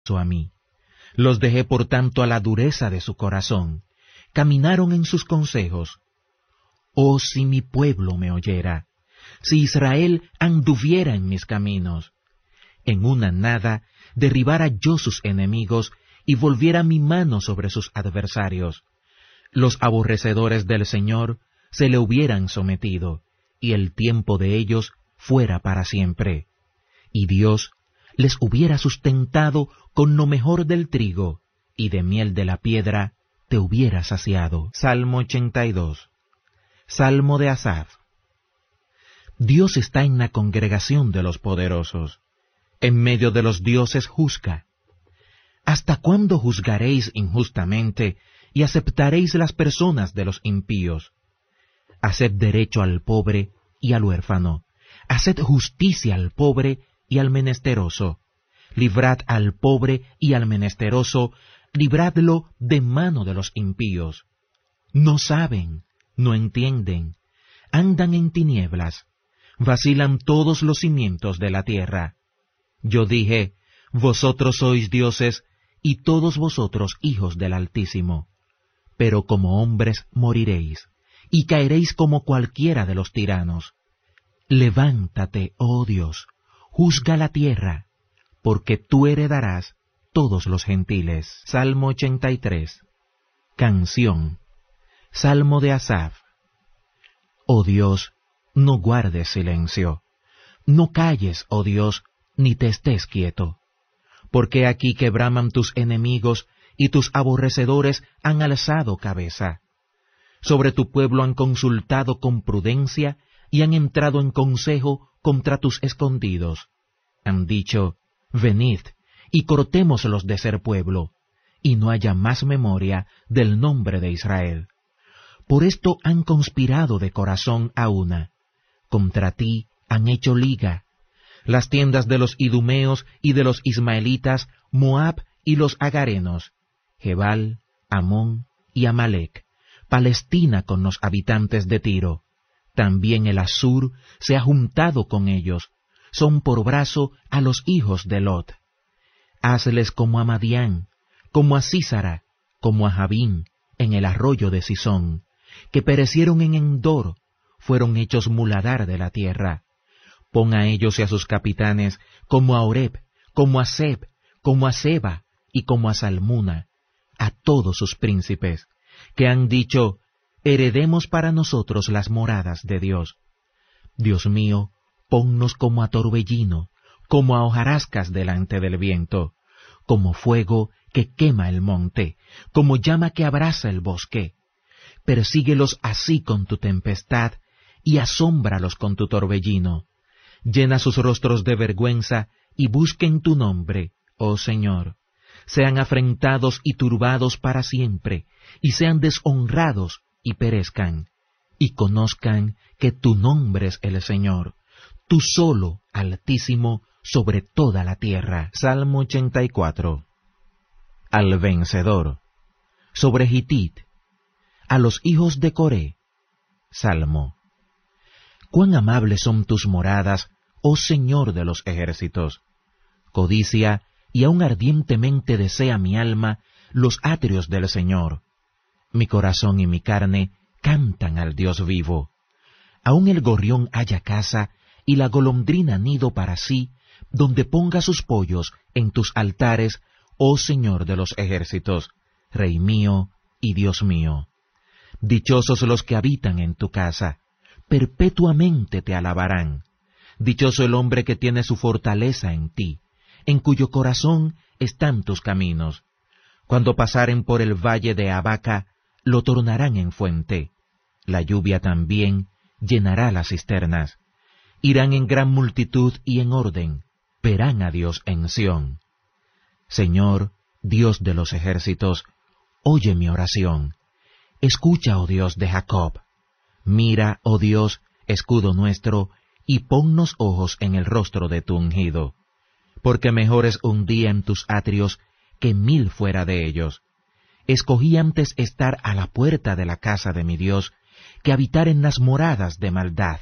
a mí. Los dejé por tanto a la dureza de su corazón. Caminaron en sus consejos. Oh, si mi pueblo me oyera, si Israel anduviera en mis caminos. En una nada derribara yo sus enemigos y volviera mi mano sobre sus adversarios. Los aborrecedores del Señor se le hubieran sometido, y el tiempo de ellos fuera para siempre. Y Dios les hubiera sustentado con lo mejor del trigo, y de miel de la piedra te hubiera saciado. Salmo 82. Salmo de Asaf. Dios está en la congregación de los poderosos. En medio de los dioses juzga. ¿Hasta cuándo juzgaréis injustamente y aceptaréis las personas de los impíos? Haced derecho al pobre y al huérfano. Haced justicia al pobre y al menesteroso. Librad al pobre y al menesteroso, libradlo de mano de los impíos. No saben, no entienden, andan en tinieblas, vacilan todos los cimientos de la tierra. Yo dije, vosotros sois dioses, y todos vosotros hijos del Altísimo. Pero como hombres moriréis, y caeréis como cualquiera de los tiranos. Levántate, oh Dios, juzga la tierra, porque tú heredarás todos los gentiles. Salmo 83. Canción. Salmo de Asaf. Oh Dios, no guardes silencio, no calles, oh Dios, ni te estés quieto. Porque aquí que braman tus enemigos, y tus aborrecedores han alzado cabeza. Sobre tu pueblo han consultado con prudencia, y han entrado en consejo contra tus escondidos. Han dicho, venid, y cortémoslos de ser pueblo, y no haya más memoria del nombre de Israel. Por esto han conspirado de corazón a una. Contra ti han hecho liga. Las tiendas de los idumeos y de los ismaelitas, Moab y los agarenos, Gebal, Amón y Amalec, Palestina con los habitantes de Tiro. También el Asur se ha juntado con ellos, son por brazo a los hijos de Lot. Hazles como a Madián, como a Sísara, como a Jabín, en el arroyo de Sisón, que perecieron en Endor, fueron hechos muladar de la tierra. Pon a ellos y a sus capitanes, como a Oreb, como a Seb, como a Seba y como a Salmuna, a todos sus príncipes, que han dicho, heredemos para nosotros las moradas de Dios. Dios mío, ponnos como a torbellino, como a hojarascas delante del viento, como fuego que quema el monte, como llama que abrasa el bosque. Persíguelos así con tu tempestad, y asómbralos con tu torbellino. Llena sus rostros de vergüenza, y busquen tu nombre, oh Señor. Sean afrentados y turbados para siempre, y sean deshonrados y perezcan, y conozcan que tu nombre es el Señor, tú solo, Altísimo, sobre toda la tierra. Salmo 84. Al vencedor. Sobre Gitit. A los hijos de Coré. Salmo. Cuán amables son tus moradas, oh Señor de los ejércitos. Codicia y aún ardientemente desea mi alma los atrios del Señor. Mi corazón y mi carne cantan al Dios vivo. Aún el gorrión halla casa, y la golondrina nido para sí, donde ponga sus pollos en tus altares, oh Señor de los ejércitos, Rey mío y Dios mío. Dichosos los que habitan en tu casa, perpetuamente te alabarán. Dichoso el hombre que tiene su fortaleza en ti, en cuyo corazón están tus caminos. Cuando pasaren por el valle de Abaca, lo tornarán en fuente. La lluvia también llenará las cisternas. Irán en gran multitud y en orden, verán a Dios en Sión. Señor, Dios de los ejércitos, oye mi oración. Escucha, oh Dios de Jacob. Mira, oh Dios, escudo nuestro, y ponnos ojos en el rostro de tu ungido. Porque mejor es un día en tus atrios que 1000 fuera de ellos. Escogí antes estar a la puerta de la casa de mi Dios, que habitar en las moradas de maldad.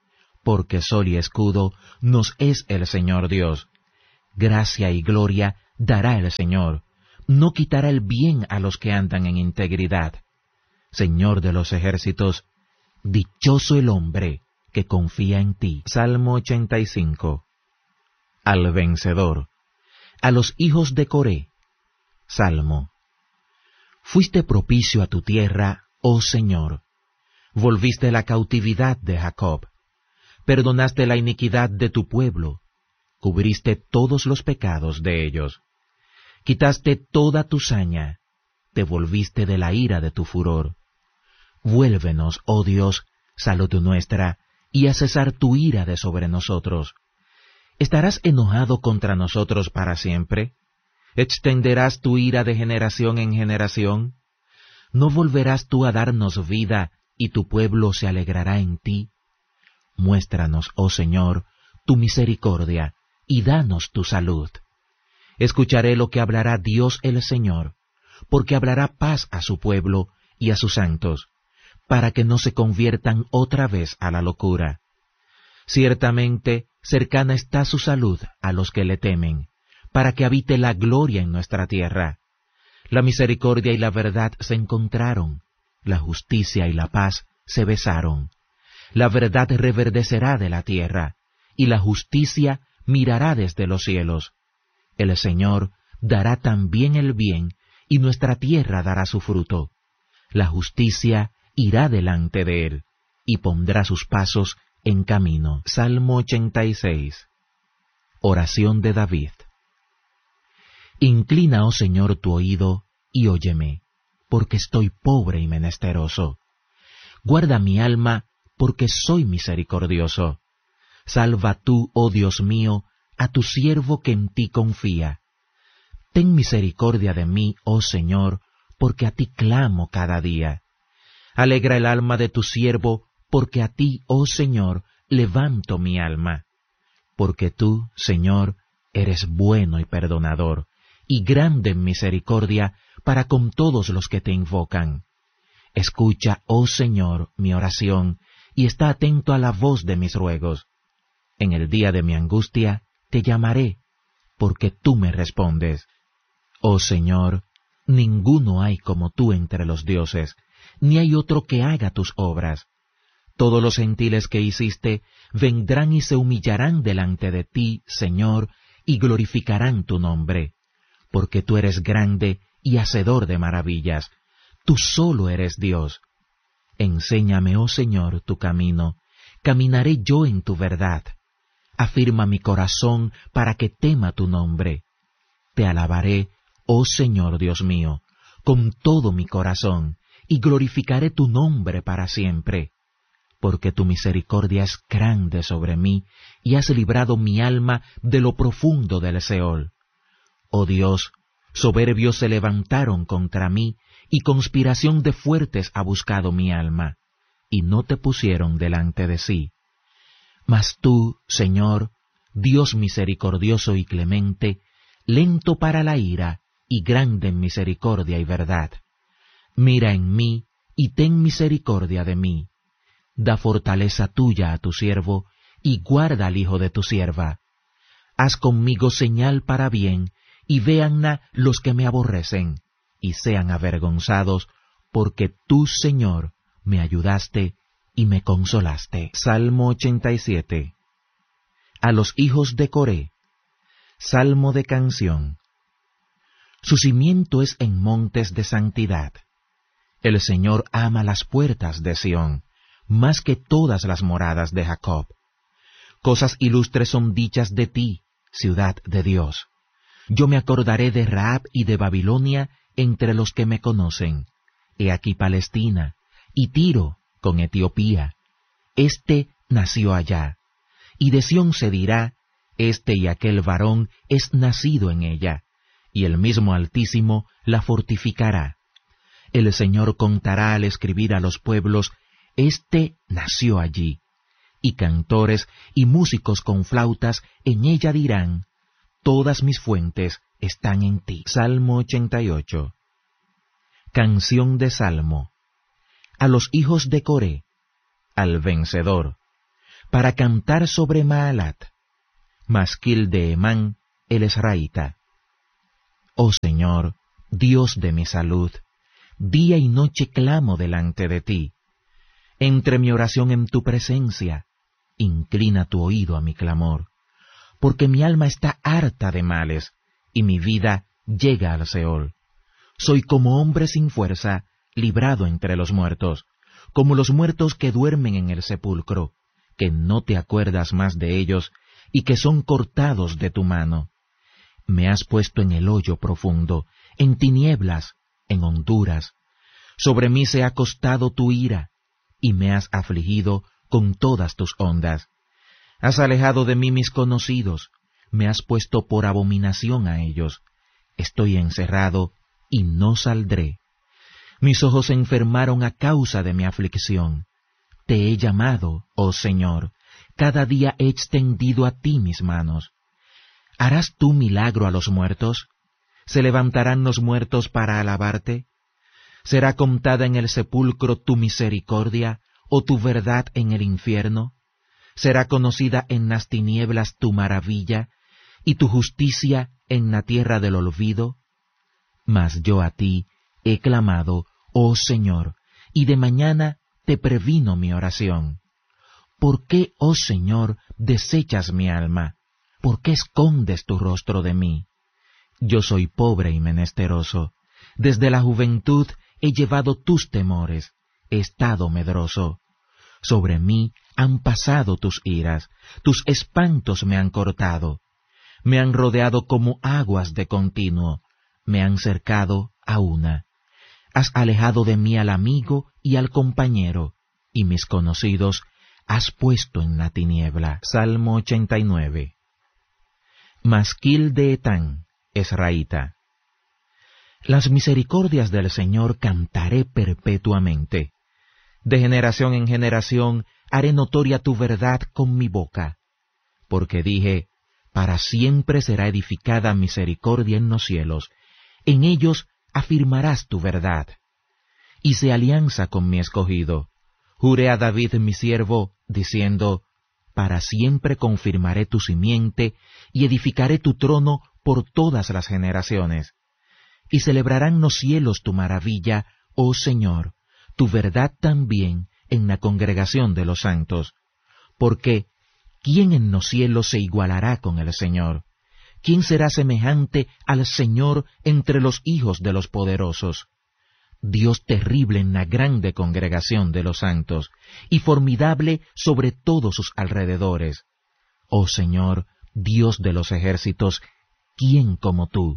Porque sol y escudo nos es el Señor Dios. Gracia y gloria dará el Señor, no quitará el bien a los que andan en integridad. Señor de los ejércitos, dichoso el hombre que confía en ti. Salmo 85. Al vencedor, a los hijos de Coré. Salmo. Fuiste propicio a tu tierra, oh Señor. Volviste la cautividad de Jacob. Perdonaste la iniquidad de tu pueblo. Cubriste todos los pecados de ellos. Quitaste toda tu saña. Te volviste de la ira de tu furor. Vuélvenos, oh Dios, salud nuestra, y a cesar tu ira de sobre nosotros. ¿Estarás enojado contra nosotros para siempre? ¿Extenderás tu ira de generación en generación? ¿No volverás tú a darnos vida, y tu pueblo se alegrará en ti? Muéstranos, oh Señor, tu misericordia, y danos tu salud. Escucharé lo que hablará Dios el Señor, porque hablará paz a su pueblo y a sus santos, para que no se conviertan otra vez a la locura. Ciertamente, cercana está su salud a los que le temen, para que habite la gloria en nuestra tierra. La misericordia y la verdad se encontraron, la justicia y la paz se besaron. La verdad reverdecerá de la tierra, y la justicia mirará desde los cielos. El Señor dará también el bien, y nuestra tierra dará su fruto. La justicia irá delante de él, y pondrá sus pasos en camino. Salmo 86. Oración de David. Inclina, oh Señor, tu oído, y óyeme, porque estoy pobre y menesteroso. Guarda mi alma, porque soy misericordioso. Salva tú, oh Dios mío, a tu siervo que en ti confía. Ten misericordia de mí, oh Señor, porque a ti clamo cada día. Alegra el alma de tu siervo, porque a ti, oh Señor, levanto mi alma. Porque tú, Señor, eres bueno y perdonador, y grande en misericordia para con todos los que te invocan. Escucha, oh Señor, mi oración, y está atento a la voz de mis ruegos. En el día de mi angustia te llamaré, porque tú me respondes. Oh Señor, ninguno hay como tú entre los dioses, ni hay otro que haga tus obras. Todos los gentiles que hiciste vendrán y se humillarán delante de ti, Señor, y glorificarán tu nombre, porque tú eres grande y hacedor de maravillas. Tú solo eres Dios. Enséñame, oh Señor, tu camino, caminaré yo en tu verdad. Afirma mi corazón para que tema tu nombre. Te alabaré, oh Señor Dios mío, con todo mi corazón, y glorificaré tu nombre para siempre. Porque tu misericordia es grande sobre mí, y has librado mi alma de lo profundo del Seol. Oh Dios, soberbios se levantaron contra mí, y conspiración de fuertes ha buscado mi alma, y no te pusieron delante de sí. Mas tú, Señor, Dios misericordioso y clemente, lento para la ira, y grande en misericordia y verdad. Mira en mí, y ten misericordia de mí. Da fortaleza tuya a tu siervo, y guarda al hijo de tu sierva. Haz conmigo señal para bien, y véanla los que me aborrecen, y sean avergonzados, porque tú, Señor, me ayudaste y me consolaste. Salmo 87. A los hijos de Coré. Salmo de canción. Su cimiento es en montes de santidad. El Señor ama las puertas de Sión, más que todas las moradas de Jacob. Cosas ilustres son dichas de ti, ciudad de Dios. Yo me acordaré de Rahab y de Babilonia entre los que me conocen. He aquí Palestina, y Tiro con Etiopía. Este nació allá. Y de Sión se dirá, este y aquel varón es nacido en ella, y el mismo Altísimo la fortificará. El Señor contará al escribir a los pueblos, este nació allí. Y cantores y músicos con flautas en ella dirán, todas mis fuentes están en ti. Salmo 88. Canción de Salmo. A los hijos de Coré, al vencedor, para cantar sobre Maalat, masquil de Emán, el Esraíta. Señor, Dios de mi salud, día y noche clamo delante de ti. Entre mi oración en tu presencia, inclina tu oído a mi clamor, porque mi alma está harta de males, y mi vida llega al Seol. Soy como hombre sin fuerza, librado entre los muertos, como los muertos que duermen en el sepulcro, que no te acuerdas más de ellos, y que son cortados de tu mano. Me has puesto en el hoyo profundo, en tinieblas, en honduras. Sobre mí se ha acostado tu ira, y me has afligido con todas tus ondas. Has alejado de mí mis conocidos, me has puesto por abominación a ellos. Estoy encerrado, y no saldré. Mis ojos se enfermaron a causa de mi aflicción. Te he llamado, oh Señor, cada día he extendido a ti mis manos. ¿Harás tú milagro a los muertos? ¿Se levantarán los muertos para alabarte? ¿Será contada en el sepulcro tu misericordia, o tu verdad en el infierno? ¿Será conocida en las tinieblas tu maravilla, y tu justicia en la tierra del olvido? Mas yo a ti he clamado, oh Señor, y de mañana te previno mi oración. ¿Por qué, oh Señor, desechas mi alma? ¿Por qué escondes tu rostro de mí? Yo soy pobre y menesteroso. Desde la juventud he llevado tus temores, he estado medroso. Sobre mí han pasado tus iras, tus espantos me han cortado. Me han rodeado como aguas de continuo, me han cercado a una. Has alejado de mí al amigo y al compañero, y mis conocidos has puesto en la tiniebla. Salmo 89. Masquil de Etán, Esraíta. Las misericordias del Señor cantaré perpetuamente. De generación en generación haré notoria tu verdad con mi boca. Porque dije, para siempre será edificada misericordia en los cielos, en ellos afirmarás tu verdad. Hice alianza con mi escogido. Juré a David mi siervo, diciendo, para siempre confirmaré tu simiente y edificaré tu trono por todas las generaciones. Y celebrarán los cielos tu maravilla, oh Señor, tu verdad también en la congregación de los santos. Porque, ¿quién en los cielos se igualará con el Señor? ¿Quién será semejante al Señor entre los hijos de los poderosos? Dios terrible en la grande congregación de los santos, y formidable sobre todos sus alrededores. Oh Señor, Dios de los ejércitos, ¿quién como tú?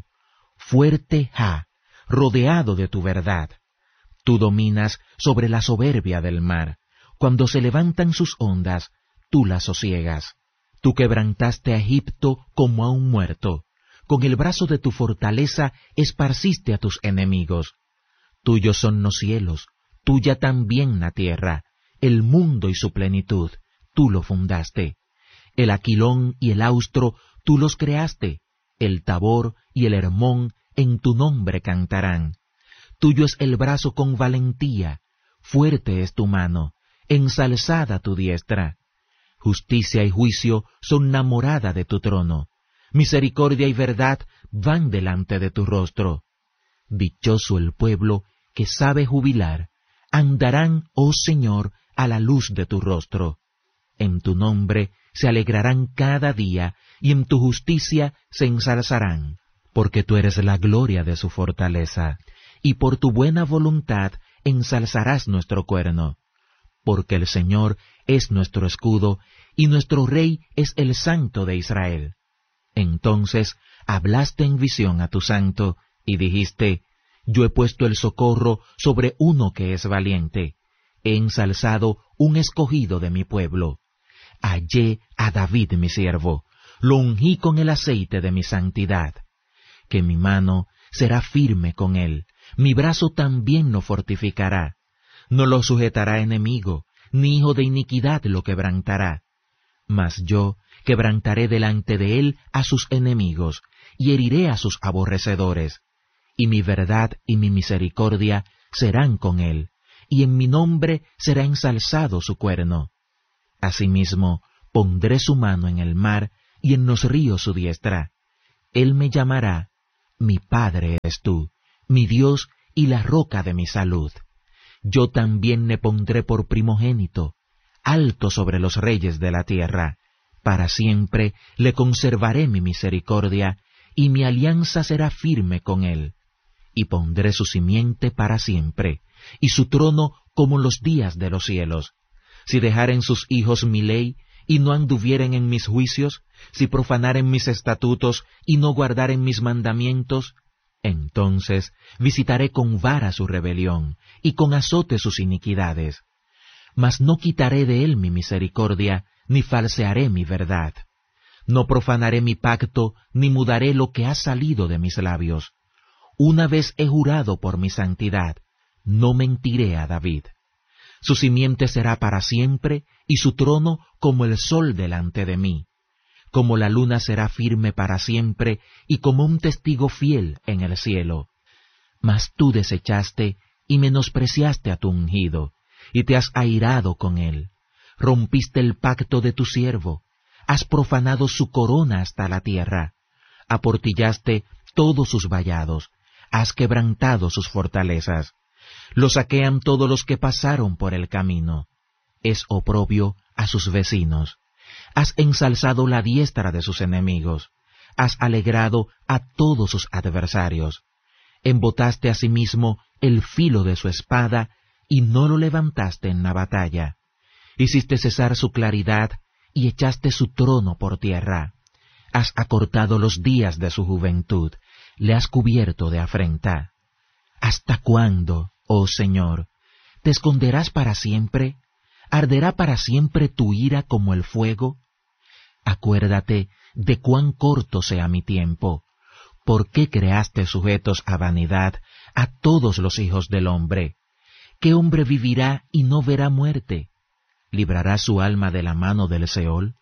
Fuerte Jah, rodeado de tu verdad. Tú dominas sobre la soberbia del mar. Cuando se levantan sus ondas, tú las sosiegas. Tú quebrantaste a Egipto como a un muerto. Con el brazo de tu fortaleza esparciste a tus enemigos. Tuyos son los cielos, tuya también la tierra, el mundo y su plenitud, tú lo fundaste. El Aquilón y el Austro, tú los creaste, el Tabor y el Hermón en tu nombre cantarán. Tuyo es el brazo con valentía, fuerte es tu mano, ensalzada tu diestra. Justicia y juicio son la morada de tu trono, misericordia y verdad van delante de tu rostro. Dichoso el pueblo que sabe jubilar, andarán, oh Señor, a la luz de tu rostro. En tu nombre se alegrarán cada día, y en tu justicia se ensalzarán, porque tú eres la gloria de su fortaleza, y por tu buena voluntad ensalzarás nuestro cuerno. Porque el Señor es nuestro escudo, y nuestro Rey es el Santo de Israel. Entonces hablaste en visión a tu santo, y dijiste, yo he puesto el socorro sobre uno que es valiente. He ensalzado un escogido de mi pueblo. Hallé a David mi siervo, lo ungí con el aceite de mi santidad. Que mi mano será firme con él, mi brazo también lo fortificará. No lo sujetará enemigo, ni hijo de iniquidad lo quebrantará. Mas yo quebrantaré delante de él a sus enemigos, y heriré a sus aborrecedores. Y mi verdad y mi misericordia serán con él, y en mi nombre será ensalzado su cuerno. Asimismo, pondré su mano en el mar, y en los ríos su diestra. Él me llamará, Mi Padre eres tú, mi Dios y la roca de mi salud. Yo también le pondré por primogénito, alto sobre los reyes de la tierra. Para siempre le conservaré mi misericordia, y mi alianza será firme con él. Y pondré su simiente para siempre, y su trono como los días de los cielos. Si dejaren sus hijos mi ley, y no anduvieren en mis juicios, si profanaren mis estatutos, y no guardaren mis mandamientos, entonces visitaré con vara su rebelión, y con azote sus iniquidades. Mas no quitaré de él mi misericordia, ni falsearé mi verdad. No profanaré mi pacto, ni mudaré lo que ha salido de mis labios. Una vez he jurado por mi santidad, no mentiré a David. Su simiente será para siempre, y su trono como el sol delante de mí. Como la luna será firme para siempre, y como un testigo fiel en el cielo. Mas tú desechaste y menospreciaste a tu ungido, y te has airado con él. Rompiste el pacto de tu siervo, has profanado su corona hasta la tierra. Aportillaste todos sus vallados, has quebrantado sus fortalezas. Lo saquean todos los que pasaron por el camino. Es oprobio a sus vecinos. Has ensalzado la diestra de sus enemigos. Has alegrado a todos sus adversarios. Embotaste asimismo el filo de su espada, y no lo levantaste en la batalla. Hiciste cesar su claridad, y echaste su trono por tierra. Has acortado los días de su juventud, le has cubierto de afrenta. ¿Hasta cuándo, oh Señor, te esconderás para siempre? ¿Arderá para siempre tu ira como el fuego? Acuérdate de cuán corto sea mi tiempo. ¿Por qué creaste sujetos a vanidad a todos los hijos del hombre? ¿Qué hombre vivirá y no verá muerte? ¿Librará su alma de la mano del Seol?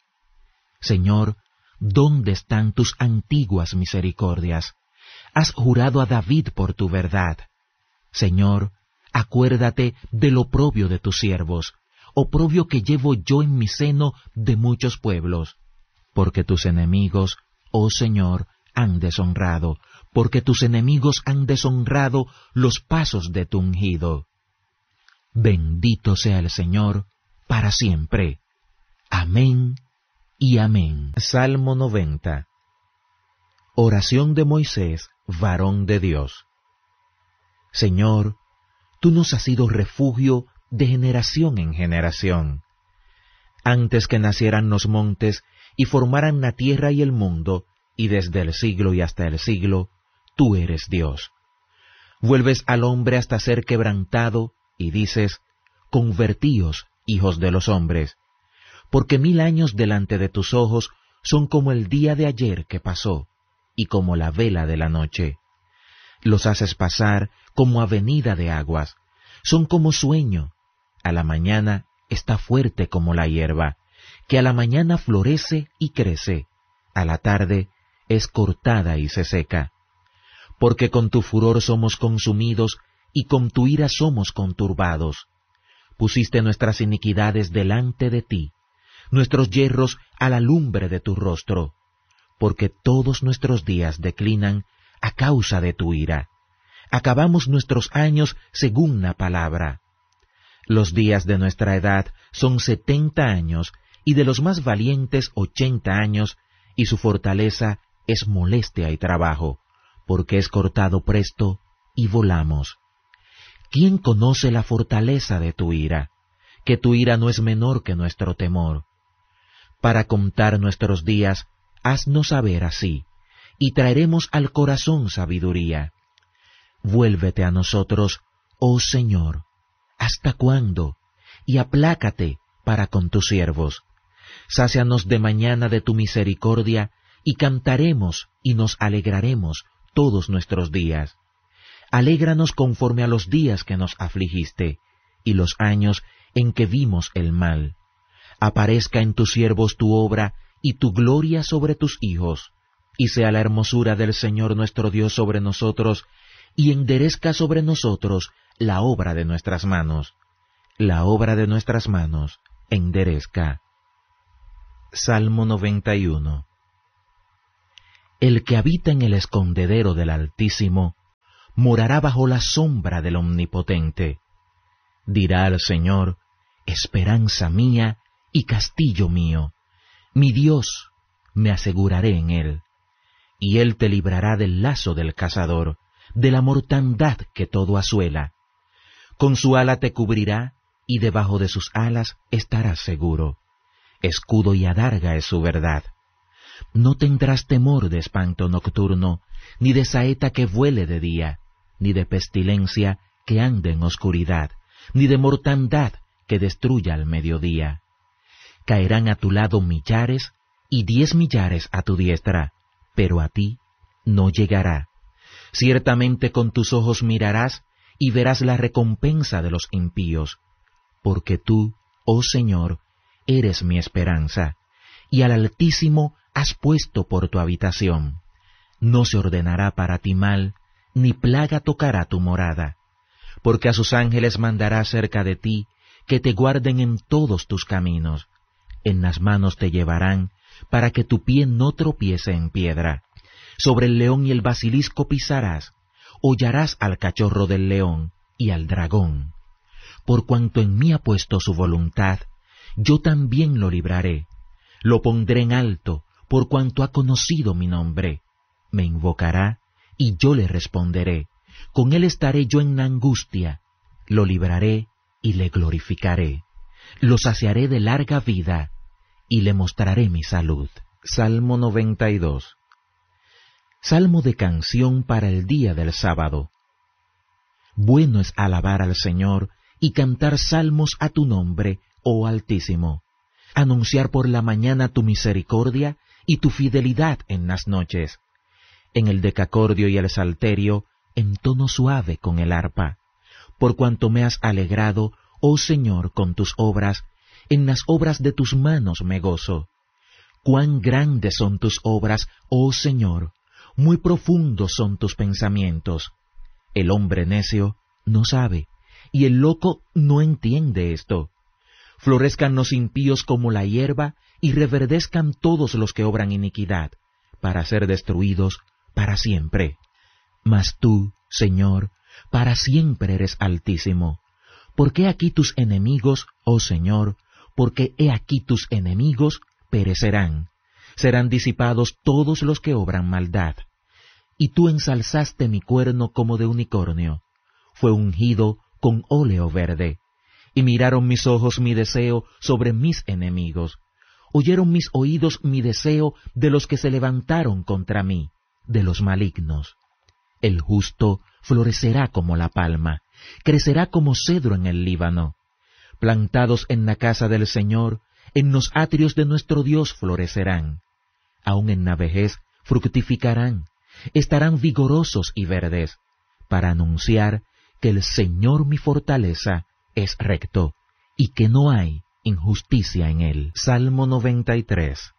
Señor, ¿dónde están tus antiguas misericordias? Has jurado a David por tu verdad. Señor, acuérdate del oprobio de tus siervos, oprobio que llevo yo en mi seno de muchos pueblos. Porque tus enemigos, oh Señor, han deshonrado, porque tus enemigos han deshonrado los pasos de tu ungido. Bendito sea el Señor para siempre. Amén y amén. Salmo 90. Oración de Moisés, varón de Dios. Señor, tú nos has sido refugio de generación en generación. Antes que nacieran los montes y formaran la tierra y el mundo, y desde el siglo y hasta el siglo, tú eres Dios. Vuelves al hombre hasta ser quebrantado, y dices, convertíos, hijos de los hombres, porque 1000 años delante de tus ojos son como el día de ayer que pasó, y como la vela de la noche. Los haces pasar como avenida de aguas, son como sueño. A la mañana está fuerte como la hierba, que a la mañana florece y crece, a la tarde es cortada y se seca. Porque con tu furor somos consumidos, y con tu ira somos conturbados. Pusiste nuestras iniquidades delante de ti, nuestros yerros a la lumbre de tu rostro, porque todos nuestros días declinan a causa de tu ira. Acabamos nuestros años según la palabra. Los días de nuestra edad son 70 años, y de los más valientes 80 años, y su fortaleza es molestia y trabajo, porque es cortado presto, y volamos. ¿Quién conoce la fortaleza de tu ira? Que tu ira no es menor que nuestro temor. Para contar nuestros días, haznos saber así, y traeremos al corazón sabiduría. Vuélvete a nosotros, oh Señor, ¿hasta cuándo? Y aplácate para con tus siervos. Sácianos de mañana de tu misericordia, y cantaremos y nos alegraremos todos nuestros días. Alégranos conforme a los días que nos afligiste, y los años en que vimos el mal. Aparezca en tus siervos tu obra, y tu gloria sobre tus hijos, y sea la hermosura del Señor nuestro Dios sobre nosotros, y enderezca sobre nosotros la obra de nuestras manos. La obra de nuestras manos enderezca. Salmo 91. El que habita en el escondedero del Altísimo morará bajo la sombra del Omnipotente. Dirá al Señor, esperanza mía y castillo mío, mi Dios, me aseguraré en él. Y él te librará del lazo del cazador, de la mortandad que todo asuela. Con su ala te cubrirá, y debajo de sus alas estarás seguro. Escudo y adarga es su verdad. No tendrás temor de espanto nocturno, ni de saeta que vuele de día, ni de pestilencia que ande en oscuridad, ni de mortandad que destruya al mediodía. Caerán a tu lado millares y 10 millares a tu diestra, pero a ti no llegará. Ciertamente con tus ojos mirarás y verás la recompensa de los impíos, porque tú, oh Señor, eres mi esperanza, y al Altísimo has puesto por tu habitación. No se ordenará para ti mal, ni plaga tocará tu morada, porque a sus ángeles mandará cerca de ti, que te guarden en todos tus caminos. En las manos te llevarán, para que tu pie no tropiece en piedra. Sobre el león y el basilisco pisarás, hollarás al cachorro del león y al dragón. Por cuanto en mí ha puesto su voluntad, yo también lo libraré. Lo pondré en alto, por cuanto ha conocido mi nombre. Me invocará, y yo le responderé. Con él estaré yo en la angustia. Lo libraré y le glorificaré. Lo saciaré de larga vida, y le mostraré mi salud. Salmo 92. Salmo de canción para el día del sábado. Bueno es alabar al Señor y cantar salmos a tu nombre, oh Altísimo. Anunciar por la mañana tu misericordia y tu fidelidad en las noches. En el decacordio y el salterio, en tono suave con el arpa. Por cuanto me has alegrado, oh Señor, con tus obras, en las obras de tus manos me gozo. Cuán grandes son tus obras, oh Señor, muy profundos son tus pensamientos. El hombre necio no sabe, y el loco no entiende esto. Florezcan los impíos como la hierba, y reverdezcan todos los que obran iniquidad, para ser destruidos para siempre. Mas tú, Señor, para siempre eres altísimo. Porque aquí tus enemigos, oh Señor, porque he aquí tus enemigos perecerán. Serán disipados todos los que obran maldad. Y tú ensalzaste mi cuerno como de unicornio. Fue ungido con óleo verde. Y miraron mis ojos mi deseo sobre mis enemigos. Oyeron mis oídos mi deseo de los que se levantaron contra mí, de los malignos. El justo florecerá como la palma, crecerá como cedro en el Líbano. Plantados en la casa del Señor, en los atrios de nuestro Dios florecerán. Aun en la vejez fructificarán, estarán vigorosos y verdes, para anunciar que el Señor mi fortaleza es recto, y que no hay injusticia en él. Salmo 93.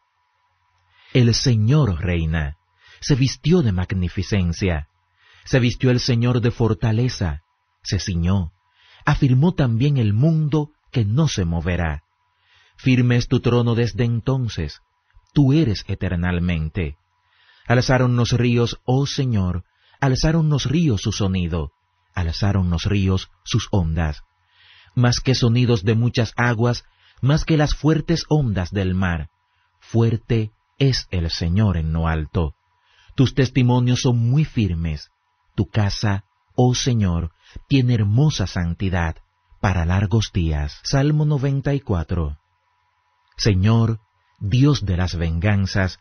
El Señor reina, se vistió de magnificencia, se vistió el Señor de fortaleza, se ciñó, afirmó también el mundo que no se moverá. Firme es tu trono desde entonces, tú eres eternalmente. Alzaron los ríos, oh Señor, alzaron los ríos su sonido, alzaron los ríos sus ondas. Más que sonidos de muchas aguas, más que las fuertes ondas del mar, fuerte es el Señor en lo alto. Tus testimonios son muy firmes. Tu casa, oh Señor, tiene hermosa santidad para largos días. Salmo 94. Señor, Dios de las venganzas,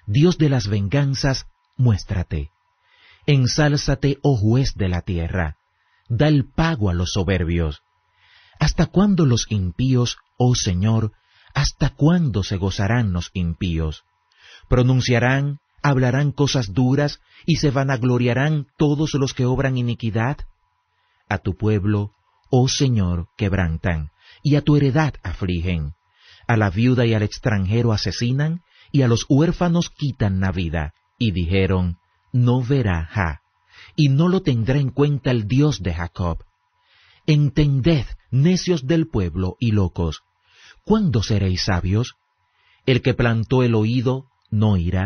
muéstrate. Ensálzate, oh juez de la tierra, da el pago a los soberbios. ¿Hasta cuándo los impíos, oh Señor, hasta cuándo se gozarán los impíos? Pronunciarán, hablarán cosas duras, y se vanagloriarán todos los que obran iniquidad. A tu pueblo, oh Señor, quebrantan, y a tu heredad afligen. A la viuda y al extranjero asesinan, y a los huérfanos quitan la vida. Y dijeron, no verá Jah, y no lo tendrá en cuenta el Dios de Jacob. Entended, necios del pueblo y locos, ¿cuándo seréis sabios? El que plantó el oído no oirá,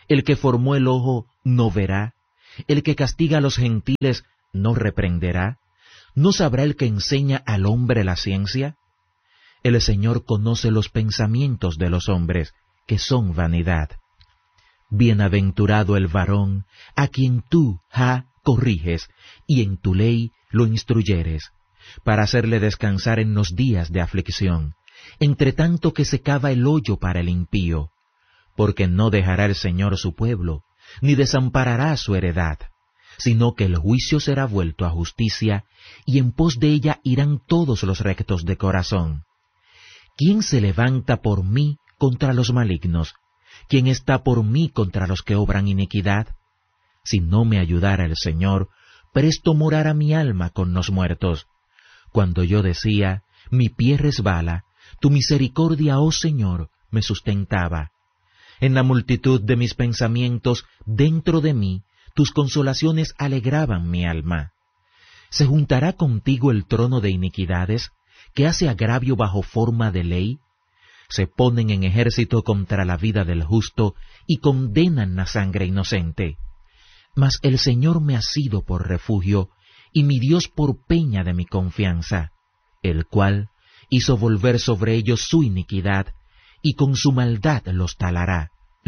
El que formó el ojo no verá, el que castiga a los gentiles no reprenderá, ¿no sabrá el que enseña al hombre la ciencia? El Señor conoce los pensamientos de los hombres, que son vanidad. Bienaventurado el varón a quien tú, corriges, y en tu ley lo instruyeres, para hacerle descansar en los días de aflicción, entre tanto que se cava el hoyo para el impío, porque no dejará el Señor su pueblo, ni desamparará su heredad, sino que el juicio será vuelto a justicia, y en pos de ella irán todos los rectos de corazón. ¿Quién se levanta por mí contra los malignos? ¿Quién está por mí contra los que obran iniquidad? Si no me ayudara el Señor, presto morara mi alma con los muertos. Cuando yo decía, mi pie resbala, tu misericordia, oh Señor, me sustentaba. En la multitud de mis pensamientos, dentro de mí, tus consolaciones alegraban mi alma. ¿Se juntará contigo el trono de iniquidades, que hace agravio bajo forma de ley? Se ponen en ejército contra la vida del justo y condenan la sangre inocente. Mas el Señor me ha sido por refugio y mi Dios por peña de mi confianza, el cual hizo volver sobre ellos su iniquidad y con su maldad los talará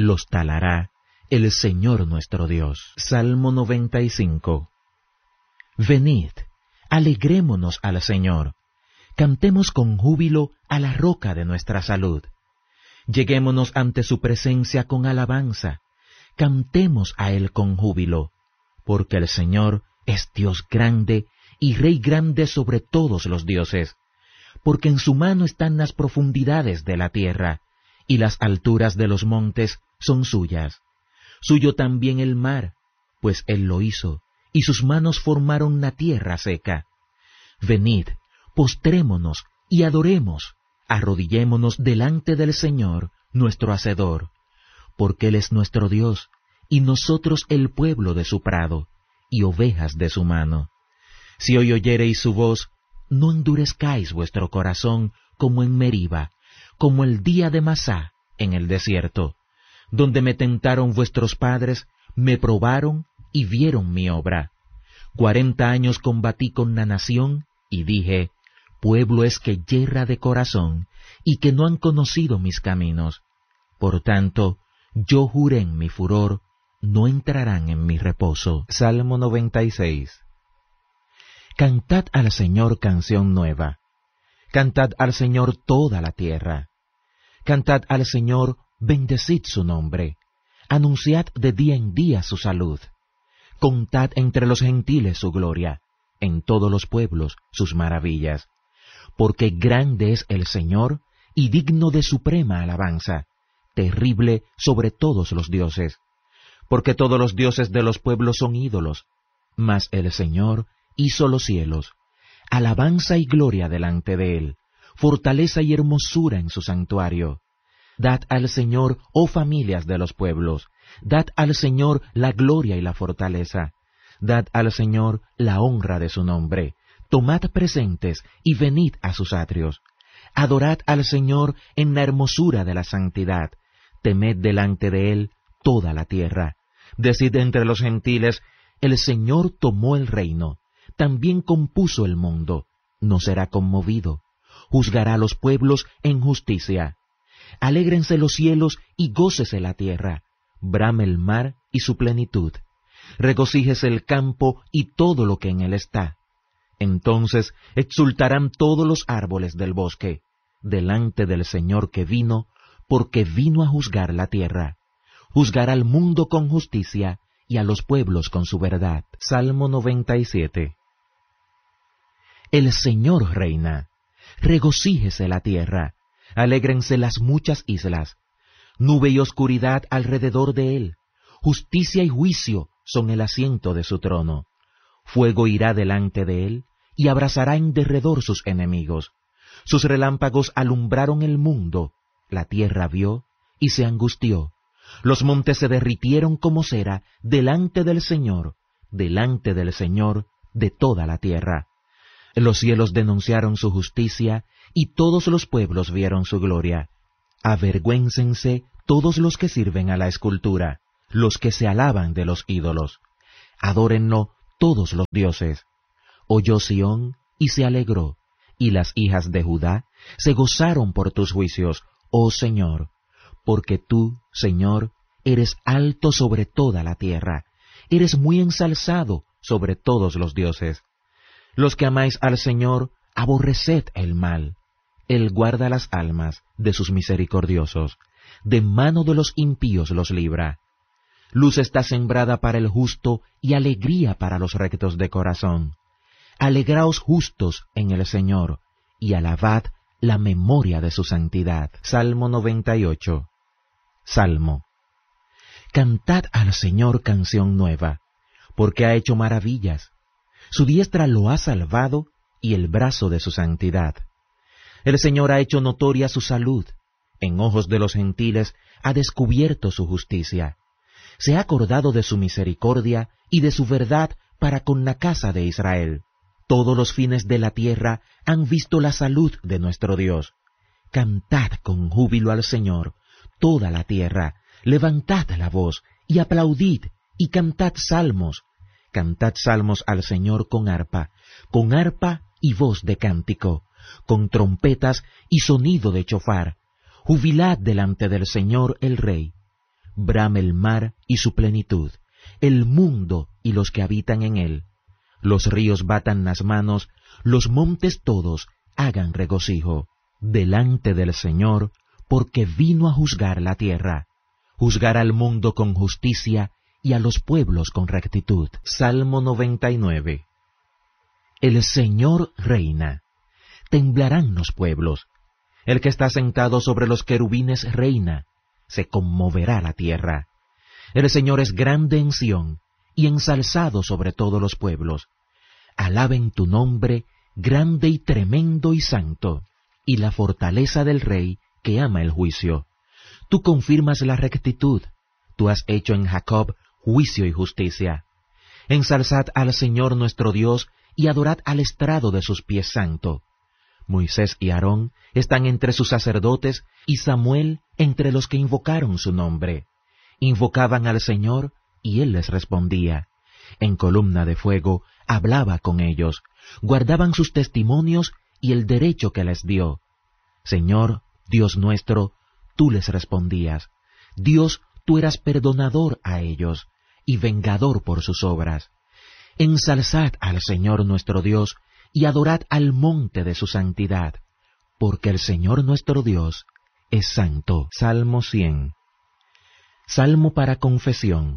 el Señor nuestro Dios. Salmo 95. Venid, alegrémonos al Señor, cantemos con júbilo a la roca de nuestra salud. Lleguémonos ante su presencia con alabanza, cantemos a Él con júbilo, porque el Señor es Dios grande y Rey grande sobre todos los dioses, porque en su mano están las profundidades de la tierra, y las alturas de los montes son suyas. Suyo también el mar, pues Él lo hizo, y sus manos formaron la tierra seca. Venid, postrémonos y adoremos, arrodillémonos delante del Señor, nuestro Hacedor, porque Él es nuestro Dios, y nosotros el pueblo de su prado, y ovejas de su mano. Si hoy oyereis su voz, no endurezcáis vuestro corazón como en Meriba, como el día de Masá en el desierto, donde me tentaron vuestros padres, me probaron y vieron mi obra. 40 años combatí con la nación, y dije, pueblo es que yerra de corazón, y que no han conocido mis caminos. Por tanto, yo juré en mi furor, no entrarán en mi reposo. Salmo 96. Cantad al Señor canción nueva. Cantad al Señor toda la tierra. Cantad al Señor, bendecid su nombre. Anunciad de día en día su salud. Contad entre los gentiles su gloria, en todos los pueblos sus maravillas. Porque grande es el Señor, y digno de suprema alabanza, terrible sobre todos los dioses. Porque todos los dioses de los pueblos son ídolos, mas el Señor hizo los cielos. Alabanza y gloria delante de Él, fortaleza y hermosura en su santuario. Dad al Señor, oh familias de los pueblos, dad al Señor la gloria y la fortaleza. Dad al Señor la honra de su nombre. Tomad presentes y venid a sus atrios. Adorad al Señor en la hermosura de la santidad. Temed delante de Él toda la tierra. Decid entre los gentiles, el Señor tomó el reino, también compuso el mundo, no será conmovido. Juzgará a los pueblos en justicia. Alégrense los cielos y gócese la tierra. Brame el mar y su plenitud. Regocíjese el campo y todo lo que en él está. Entonces exultarán todos los árboles del bosque, delante del Señor que vino, porque vino a juzgar la tierra. Juzgará al mundo con justicia y a los pueblos con su verdad. Salmo 97. El Señor reina. Regocíjese la tierra. Alégrense las muchas islas. Nube y oscuridad alrededor de él. Justicia y juicio son el asiento de su trono. Fuego irá delante de él, y abrazará en derredor sus enemigos. Sus relámpagos alumbraron el mundo. La tierra vio y se angustió. Los montes se derritieron como cera delante del Señor de toda la tierra. Los cielos denunciaron su justicia, y todos los pueblos vieron su gloria. Avergüéncense todos los que sirven a la escultura, los que se alaban de los ídolos. Adórenlo todos los dioses. Oyó Sión y se alegró, y las hijas de Judá se gozaron por tus juicios, oh Señor, porque tú, Señor, eres alto sobre toda la tierra, eres muy ensalzado sobre todos los dioses. Los que amáis al Señor, aborreced el mal. Él guarda las almas de sus misericordiosos, de mano de los impíos los libra. Luz está sembrada para el justo y alegría para los rectos de corazón. Alegraos justos en el Señor, y alabad la memoria de su santidad. Salmo 98. Salmo. Cantad al Señor canción nueva, porque ha hecho maravillas. Su diestra lo ha salvado, y el brazo de su santidad. El Señor ha hecho notoria su salud, en ojos de los gentiles ha descubierto su justicia. Se ha acordado de su misericordia y de su verdad para con la casa de Israel. Todos los fines de la tierra han visto la salud de nuestro Dios. Cantad con júbilo al Señor, toda la tierra, levantad la voz, y aplaudid, y cantad salmos. Cantad salmos al Señor con arpa y voz de cántico, con trompetas y sonido de chofar. Jubilad delante del Señor el Rey. Brame el mar y su plenitud, el mundo y los que habitan en él. Los ríos batan las manos, los montes todos hagan regocijo delante del Señor, porque vino a juzgar la tierra, juzgar al mundo con justicia y a los pueblos con rectitud. Salmo 99. El Señor reina, temblarán los pueblos. El que está sentado sobre los querubines reina, se conmoverá la tierra. El Señor es grande en Sión, y ensalzado sobre todos los pueblos. Alaben tu nombre, grande y tremendo y santo, y la fortaleza del Rey que ama el juicio. Tú confirmas la rectitud, tú has hecho en Jacob juicio y justicia. Ensalzad al Señor nuestro Dios, y adorad al estrado de sus pies santo. Moisés y Aarón están entre sus sacerdotes, y Samuel entre los que invocaron su nombre. Invocaban al Señor, y Él les respondía. En columna de fuego hablaba con ellos, guardaban sus testimonios y el derecho que les dio. Señor, Dios nuestro, tú les respondías. Dios, tú eras perdonador a ellos, y vengador por sus obras. Ensalzad al Señor nuestro Dios, y adorad al monte de su santidad, porque el Señor nuestro Dios es santo. Salmo 100. Salmo para confesión.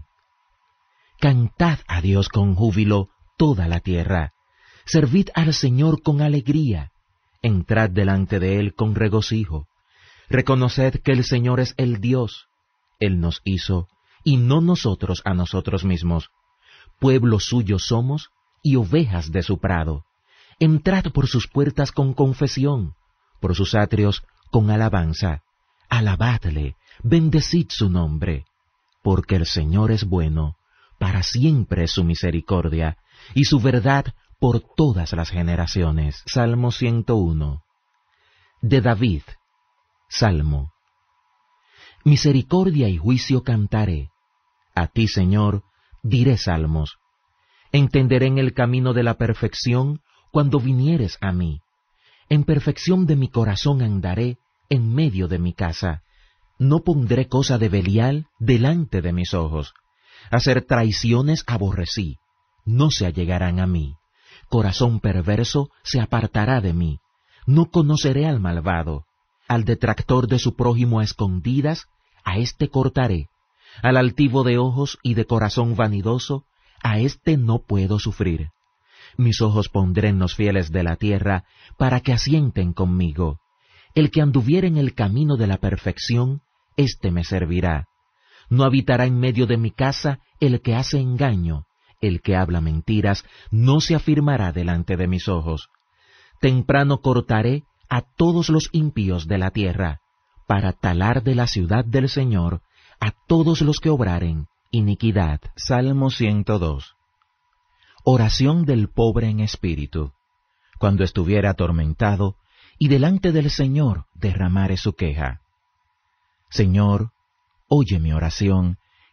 Cantad a Dios con júbilo toda la tierra. Servid al Señor con alegría. Entrad delante de Él con regocijo. Reconoced que el Señor es el Dios. Él nos hizo, y no nosotros a nosotros mismos. Pueblo suyo somos, y ovejas de su prado. Entrad por sus puertas con confesión, por sus atrios con alabanza. Alabadle, bendecid su nombre, porque el Señor es bueno, para siempre es su misericordia, y su verdad por todas las generaciones. Salmo 101. De David. Salmo. Misericordia y juicio cantaré. A ti, Señor, diré salmos. Entenderé en el camino de la perfección cuando vinieres a mí. En perfección de mi corazón andaré en medio de mi casa. No pondré cosa de Belial delante de mis ojos. Hacer traiciones aborrecí, no se allegarán a mí. Corazón perverso se apartará de mí. No conoceré al malvado. Al detractor de su prójimo a escondidas, a éste cortaré. Al altivo de ojos y de corazón vanidoso, a éste no puedo sufrir. Mis ojos pondré en los fieles de la tierra, para que asienten conmigo. El que anduviere en el camino de la perfección, éste me servirá. No habitará en medio de mi casa el que hace engaño, el que habla mentiras, no se afirmará delante de mis ojos. Temprano cortaré a todos los impíos de la tierra, para talar de la ciudad del Señor a todos los que obraren iniquidad. Salmo 102. Oración del pobre en espíritu, cuando estuviera atormentado, y delante del Señor derramare su queja. Señor, oye mi oración,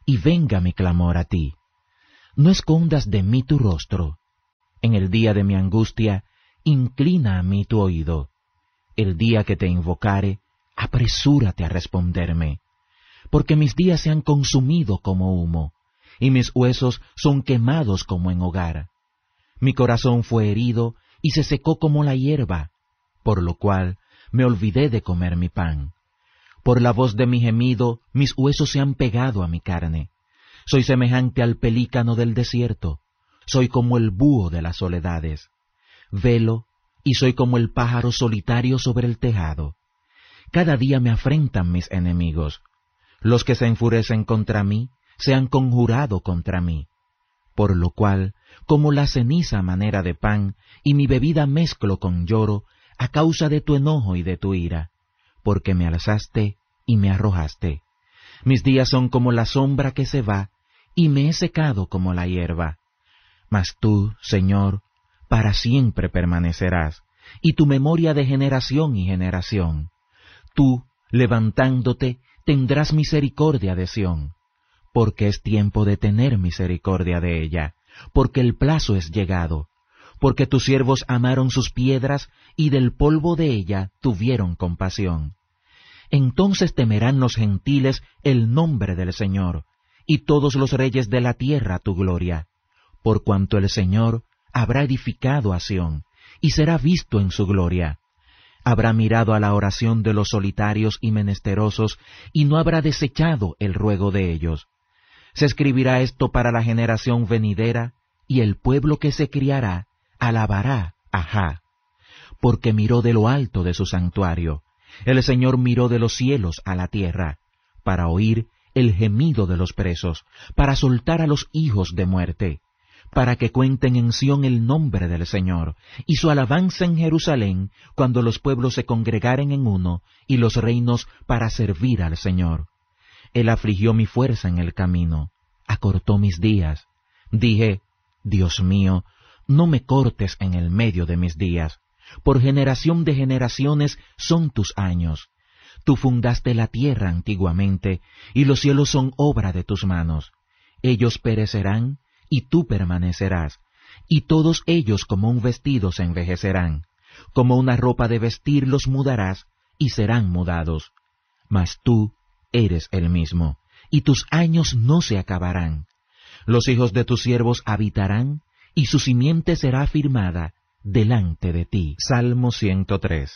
y venga mi clamor a ti. No escondas de mí tu rostro. En el día de mi angustia, inclina a mí tu oído. El día que te invocare, apresúrate a responderme. Porque mis días se han consumido como humo, y mis huesos son quemados como en hogar. Mi corazón fue herido y se secó como la hierba, por lo cual me olvidé de comer mi pan. Por la voz de mi gemido, mis huesos se han pegado a mi carne. Soy semejante al pelícano del desierto, soy como el búho de las soledades. Velo, y soy como el pájaro solitario sobre el tejado. Cada día me afrentan mis enemigos. Los que se enfurecen contra mí se han conjurado contra mí. Por lo cual, como la ceniza a manera de pan, y mi bebida mezclo con lloro, a causa de tu enojo y de tu ira, porque me alzaste y me arrojaste. Mis días son como la sombra que se va, y me he secado como la hierba. Mas tú, Señor, para siempre permanecerás, y tu memoria de generación y generación. Tú, levantándote, tendrás misericordia de Sión, porque es tiempo de tener misericordia de ella, porque el plazo es llegado, porque tus siervos amaron sus piedras, y del polvo de ella tuvieron compasión. Entonces temerán los gentiles el nombre del Señor, y todos los reyes de la tierra tu gloria, por cuanto el Señor habrá edificado a Sión, y será visto en su gloria. Habrá mirado a la oración de los solitarios y menesterosos, y no habrá desechado el ruego de ellos. Se escribirá esto para la generación venidera, y el pueblo que se criará alabará a Jah. Porque miró de lo alto de su santuario, el Señor miró de los cielos a la tierra, para oír el gemido de los presos, para soltar a los hijos de muerte, para que cuenten en Sión el nombre del Señor, y su alabanza en Jerusalén, cuando los pueblos se congregaren en uno, y los reinos para servir al Señor. Él afligió mi fuerza en el camino, acortó mis días. Dije, Dios mío, no me cortes en el medio de mis días. Por generación de generaciones son tus años. Tú fundaste la tierra antiguamente, y los cielos son obra de tus manos. Ellos perecerán, y tú permanecerás, y todos ellos como un vestido se envejecerán. Como una ropa de vestir los mudarás, y serán mudados. Mas tú eres el mismo, y tus años no se acabarán. Los hijos de tus siervos habitarán, y su simiente será afirmada delante de ti. Salmo 103.